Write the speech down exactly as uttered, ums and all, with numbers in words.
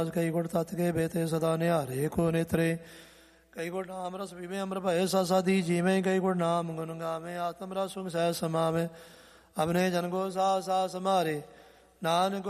ਕਈ ਗੁਣ ਤਤ ਕੇ ਬੇਤੇ ਸਦਾ ਨਿਹਾਰੇ ਕੋ ਨੇਤਰੇ। ਕਈ ਗੁਣ ਨਾਮ ਰਸ ਪੀਵੇਂ ਅੰਮ੍ਰਿਤ ਭਏ ਸਾਸਾਦੀ ਜੀਵੇਂ। ਕਈ ਗੁਣ ਨਾਮ ਗੁਣ ਗਾਵੇਂ ਆਤਮ ਰਸ ਸੁਖ ਸਹਿ ਸਮਾਵੇਂ। ਅਬਨੇ ਜਨ ਕੋ ਸਾ ਸਾ ਸਮਾਰੇ ਨਾਨਕ